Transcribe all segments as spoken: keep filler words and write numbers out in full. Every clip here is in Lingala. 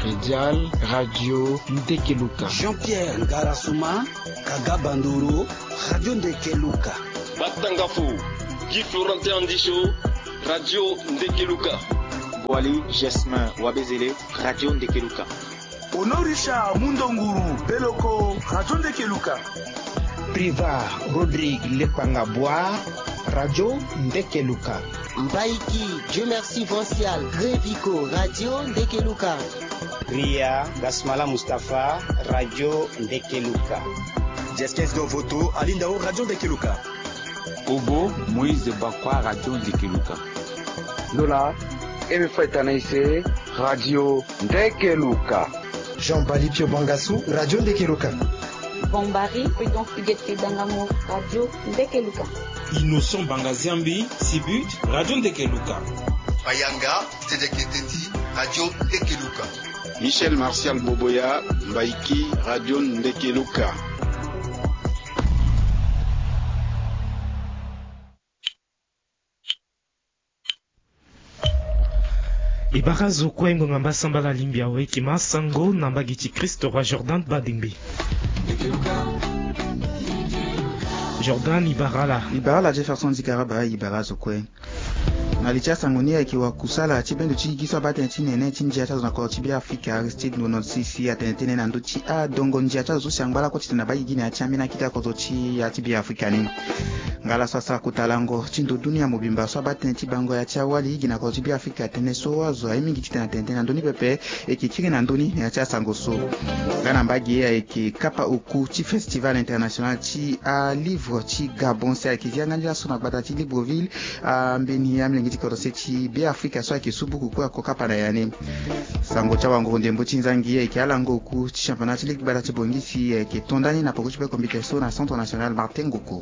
mondiale, Radio Ndekeluka. Jean-Pierre Ngarasuma, Kaga Banduro, Radio Ndekeluka. Batangafu, Guy Florentin Andisho, Radio Ndekeluka. Boali Jasmin Wabezele, Radio Ndekeluka. Honorisha Mundonguru, Beloko, Radio Ndekeluka. Priva Rodrigue Lepangabwa, Radio Ndekeluka. Mbaiki, Dieu merci Vincial, Grévico, Radio Ndekeluka. Ria Gasmala Mustafa, Radio Ndekeluka. Jeskes Dovoto, Alindao, Radio Ndekeluka. Obo, Moïse Bakwa, Radio Ndekeluka. Lola, Emefetanaise, Radio Ndekeluka. Jean Balipio Bangassou, Radio Ndekeluka. Bombari, Pédon Fuguete Dangamo, Radio Ndekeluka. Innocent Bangaziambi, Sibut, Radio Ndekeluka. Payanga, Zedeketeti, Radio Ndekeluka. Michel Martial Boboya, Mbaiki, Radio Ndekeluka. Ibarazo kwengo ngamba sambala limbia weki masango namba gichi Kristo wa Jordan Badimbi. Jordan Ibarala. Ibarala Jefferson Zikaraba Ibarazo kwe. Nalicha sangonia ikiwa kusala chibendo chigiswa bate nchini ene chinjia chazo na kwa chibia Afrika Aristide nono sisi atenetene na ndochi a dongo njia chazo zusi angbala kwa chitena bayi gini achami na kita kozo chi ya chibia Afrika ni ngala sasa kutalango chindo dunia mubimba swa bate nchibango ya chawali gina kwa chibia Afrika tene so wazo aimingi chitena tente na ndoni pepe eki chige na ndoni ya cha sango so gana mbagi ya eki kapa uku chi festival international chi a livre chi Gabon se akizia nganjila suna bata chi Libreville a mbeni ya mlengi chikorosechi be Afrika so akisubuku kwa kokapa na yani sango cha wango ndembo chinzangi ya ikialango ku chi championnat league bala chibongisi ya ke tondani na pokuchipe competition na centre national Martin Ngoko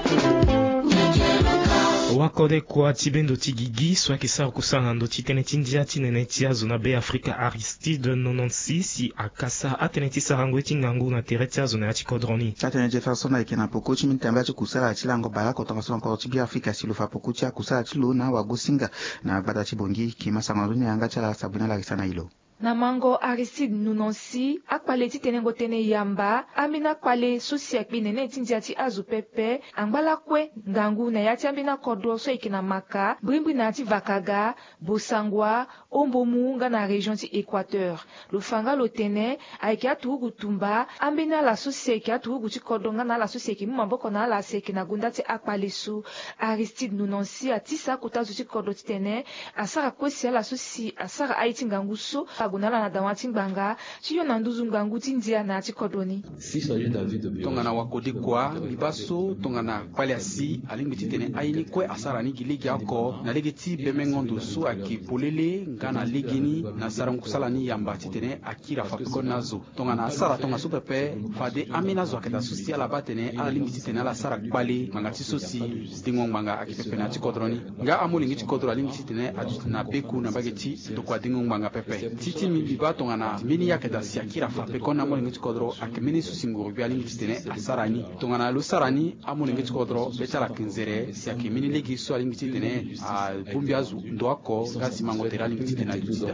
wakode kwa chibendo chigigi swa kisar kusana ndo chitene chinjia chinene chiazo na be Afrika Aristide nononsi akasa ateneti sarango chingangu na teretia zona ya chikodroni atene Jefferson na ikena poko chimitamba chikusala chilango bala kotongaso encore chibi Afrika silufa poko chia kusala chilo na wagosinga na bata chibongi kimasanganduni anga chala sabuna la kisana ilo na mango Aristide nunonsi akpale titenengo tene yamba amina kwale susiak binene tinjati azu pepe angbala kwe ngangu na yati ambina kodo so ikina maka brimbi na ti vakaga bosangwa ombomu nga na region ti Équateur lufanga lo tene aiki atugu tumba ambina la susiak atugu ti kodo nga na la susiak mumamboko na la seki na gunda ti akpale su Aristide nunonsi atisa kutazu ti kodo titene asara kwesi la susi asara aiti ngangu so gunala na dawati mbanga chiyo na nduzu ngangu tindia na chikodoni tongana wakode kwa libaso tongana kwaliasi alingi titene aini kwe asara ni giligi ako na legeti bemengondo su akipolele ngana legeni na sarankusala ni yamba titene akira fapiko nazo tongana asara tonga supepe fade amina zo aketa susi ala batene alingi titene ala sara kwale manga tisosi dingo manga akipepe na chikodroni nga amulingi chikodro alingi titene adutna beku na bageti dokwa dingo manga pepe titi mi biba tongana mini yaketa siakira fape kona amulingi chikodro akimini susingo bialingi titene asarani tongana lu sarani amulingi chikodro betala kinzere siakimini legi so alingi titene a bumbiazu ndoako ngasi mangotera alingi titene adutida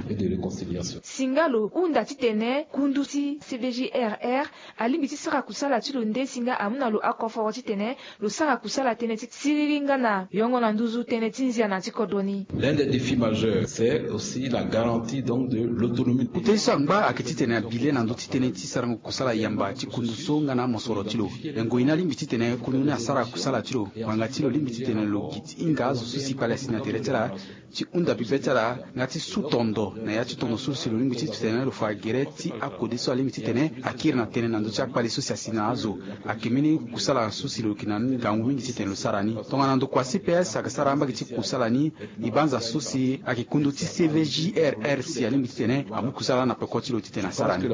singalo unda titene kunduti C V J R R alingi tisaka kusala tilo nde singa amuna lu akofa wati tene lu saka kusala tene tiriringa na yongo na nduzu tene tinzia na chikodoni. L'un des défis majeurs c'est aussi la garantie donc de l'autonomie. Utesa ngba akititene bile na ndotitene tisarango kusala yamba chikunduso ngana mosoro tilo ngo inali mititene kunune asara kusala tilo wanga tilo limititene lo kit inga zo susi palestina teretera chi unda bibetera ngati sutondo na ya chitondo susi lo limititene lo fagereti akodiso limititene akirna tene na ndocha pali susi asina azo akimini kusala susi lo kinani gangu mititene lo sarani tonga nando kwa C P S akasara amba kiti kusala ni ibanza susi akikundu ti C V J R R si limititene amu kusala na pekoti lo titena sarani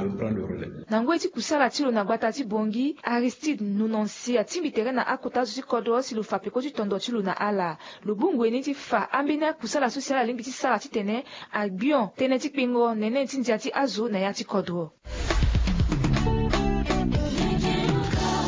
nangweti kusala tilo na gbata ti bongi Aristide nunonsi atimbitere na akota zu kodo si lo fa pekoti tondo tilo na ala lubungu eni ti fa ambina kusala susi ala limbi ti sala titene agbion tene ti pingo nene ti ndia ti azo na ya ti kodo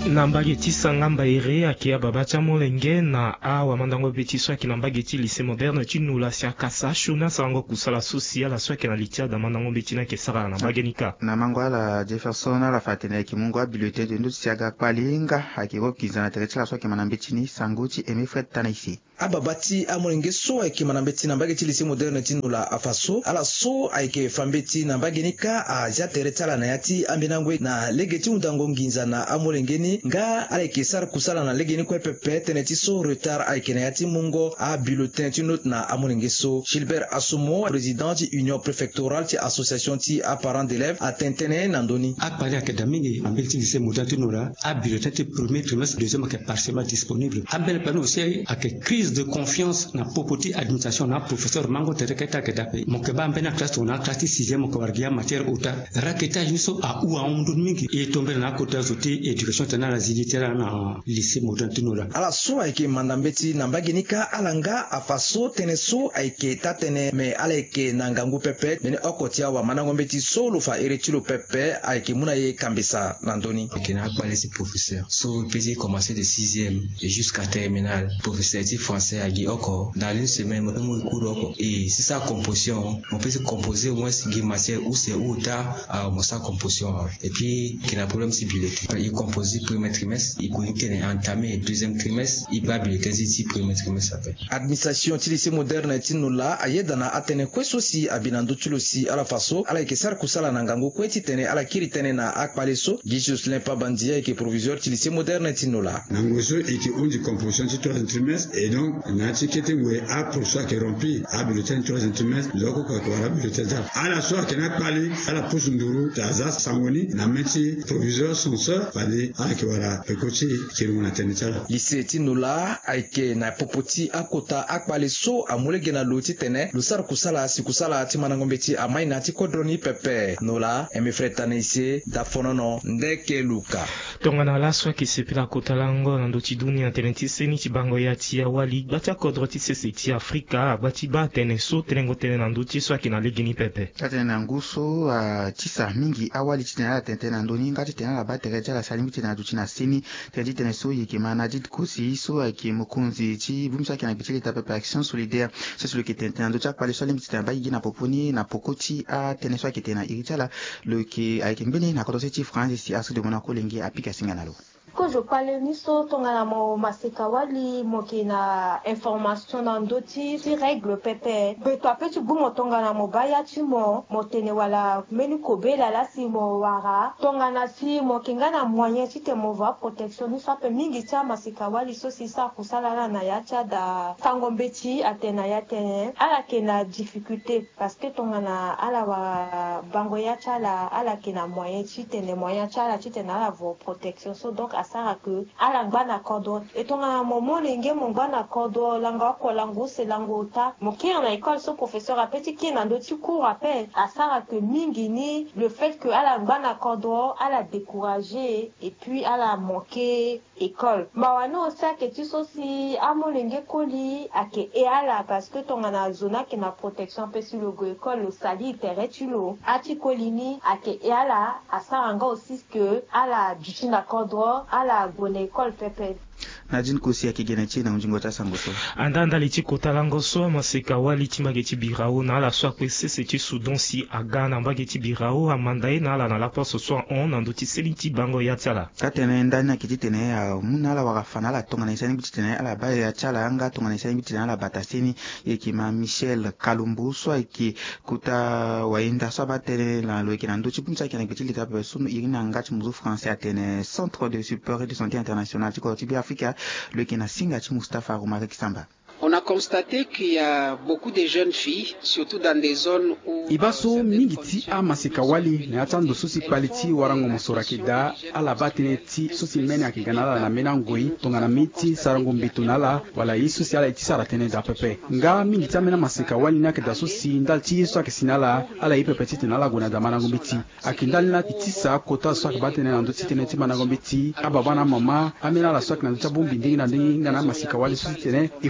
Nambageti sangamba ere akia babacha molenge na awa mandango beti swaki nambageti lycée moderne tinula sia kasa shuna sango kusala social la swaki na litia da mandango beti na kesara na bagenika na mangwala Jefferson ala fatene ki mungu bibliothèque de nduti siaga palinga akiro kizana terecha la swaki manambeti ni sanguti emefret tanaisi ababati amolenge so aike manambeti nambageti lycée moderne tinula afaso ala so aike fambeti nambagenika a jaterecha la nayati ambinangwe na legeti undango nginza na amolengeni nga aike sar kusala na legeni ko pepe teneti so retard aike nayati mungo a bulletin tinot na amolenge so Gilbert Asumo président di union préfectorale ti association ti a parents d'élèves a tentene nandoni akpali académique ambeti lycée moderne tinula a bulletin ti premier trimestre deuxième que partiellement disponible abel pano aussi ake crise de confiance na popoti administration na professeur mango tereketa kedape mokeba mbena classe na classe sixième ko wargia matière uta raketa yuso a ou a ondon mingi e tomber na kota zoti éducation tena la zilitera na lycée moderne tinula ala so aike mandambeti nambagenika alanga afaso teneso aike tatene me alaike nangangu pepe mene okotia wa manangombeti solo fa eretilo pepe aike munaye kambisa nandoni kena akbale si professeur so pezi commencer de sixième et jusqu'à terminale professeur dit français à Oko dans une semaine on cours oko et c'est ça composition on peut se composer au moins si matière ou c'est ou ta à mon sa composition et puis qu'il a problème si bulletin il compose premier trimestre il connaît entamé deuxième trimestre il va bulletin si premier trimestre après administration ti lycée moderne tinula ayedana atene kweso si abinando tulo si ala faso ala ke sar kusala nangango kweti tene ala kiri tene na akpaleso Jesus Lempa Bandia qui proviseur ti lycée moderne tinula nangoso et qui on dit composition ti troisième trimestre et donc nati kete we a pour ça qui rempli a bulletin troisième trimestre loko ka kwara bulletin za ala so ke na kpali ala pusunduru taza sangoni na meti proviseur son sœur fali ala ke wala pekochi kiruna tenetala lycée tinula aike na popoti akota akpaleso amulege na loti tene lusar kusala sikusala ti manangombeti amaina ti kodroni pepe nola emefretana ise da fonono ndeke luka tongana la swa ki sepila kotalango na ndoti dunia teneti seni ti bango ya ti awali batia kodro ti sese ti Afrika bati ba tene so tenengo tene na ndoti swa ki na legeni pepe tatene na nguso uh, tisa mingi awali ti tene ala tente na ndoni ngati tene ala batere ti ala salimi tene na duti na seni tene ti tene so yeke mana dit kosi so ayeke mokonzi ti bumi so ayeke na biti leta pepe action solidaire so so lo yeke tene na ndoti akpale so alimi ti tene bayigi na poponi na poko ti atene so ayeke tene na iri ti ala lo yeke ayeke mbeni na kodro ti france si aso de mona kolenge apika singa na lo Ko je parle niso tongana mo maseka wali moki na information na ndoti si règle pepe beto apeti bumo tongana mo baya ti mo motene wala meni kobela la si mo wara tongana si mo kingana moyen ti te mo va protection ni sape mingi ti maseka wali so si sa kusala la na ya cha da tangombeti atena ya tene ala ke na difficulté parce que tongana ala wa bango ya cha la ala ke na moyen ti tene moyen cha la ti tene ala vo protection so donc asara que ala ngana kodo etonga momo lenge mongana kodo langa ko lango se lango ta mo ki en école so professeur a petit ki na ndoti cours appel asara que mingi ni le fait que ala ngana kodo ala décourager et puis ala manquer école mawano sa ke tu so si amolenge koli ake e ala parce que tonga na zona ke na protection pe sur le go école le sali terre tu lo ati kolini ake e ala asara nga aussi que ala duti na kodo ala bonne école pepe najin kosi akigene chi na unjingo ta sangoso andanda liti kotalango so maseka wali ti mageti birao na la so kwese se ti Soudan si agana mageti birao amandae na la na la poste so on na ndoti seliti bango ya tsala katene ndana kiti tene ya muna la wakafana la tonga na isani biti tene ala ba ya tsala anga tonga na isani biti tene ala batasini yekima Michel Kalumbu so eki kuta wainda so batele la lo ekina ndoti pumsa kana biti lita pe sunu irina ngati muzu français atene centre de support et de santé international ti ko ti bi Afrika le kina singa ti Mustafa Roumare Kisamba. On a constaté qu'il y a beaucoup de jeunes filles, surtout dans des zones où... Ibaso mingiti a masika wali na yatando susi paliti warango mosorakida ala batine ti susi mene akiganala na mena ngoi tongana miti sarango mbitunala wala yi susi ala iti saratene da pepe. Nga mingiti amena masika wali na keda susi ndal ti yesu akisinala ala yi pepe titi nala guna da manango mbiti. Akindali na itisa kota so akibatene na ndo titi neti manango mbiti ababana mama amena la so akina nducha bumbi ndingi na ndingi na masika wali susi tene ifanala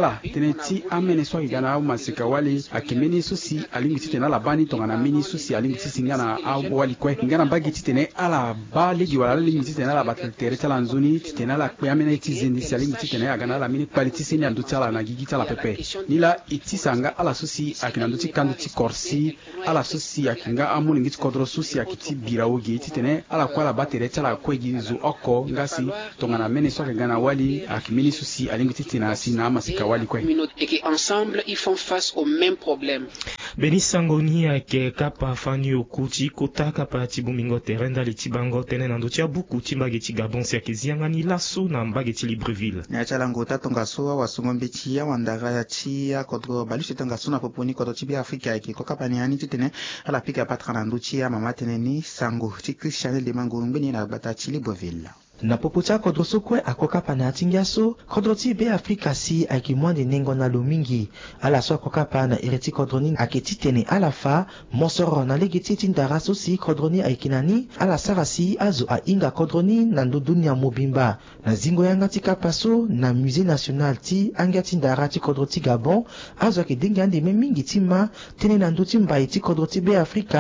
ala tene ti amene so igana masika wali akimeni susi alingi ti tene la bani tongana mini susi alingi ti singana awali kwe ngana bagi ti tene ala ba ligi wala lingi ti tene la batere tala nzuni ti tene la kwe amene ti zindi si alingi ti tene agana la mini quality sini andu tala na gigi tala pepe nila iti sanga ala susi akinandu ti kandu ti korsi ala susi akinga amulingi ti kodro susi akiti birawogi ti tene ala kwa la batere tala kwe gizu oko ngasi tongana mene so agana wali akimeni susi alingi ti tene asina masika wali kwe et que ensemble ils font face aux mêmes problèmes. Beni sangoni ake kapa fani okuti kota kapa tibumingo terenda li tibango tene nando tia buku timbage ti Gabon sia kiziangani lasso na mbage ti Libreville. Ya chalango tatonga soa wasungombe chia wandara ya chia kodro balusi tanga sona poponi kodro tibi Afrika ake kokapa ni ani titene ala pika patra nando chia mama tene ni sango ti Christian de Mangurumbe ni na bata ti Libreville. Na popotia kodro sokwe akoka pana atingiaso kodro ti be Afrika si aki mwande nengo na lumingi ala so akoka pana ereti kodroni aketi tene ala fa monsoro na legeti tindara so si kodroni aikinani ala sarasi azo a inga kodroni na dunia mobimba na zingo yanga tika paso na musée national ti anga tindara ti kodro ti Gabon azo ke dengi ande mingi tima tene na nduti mbai ti kodro ti be Afrika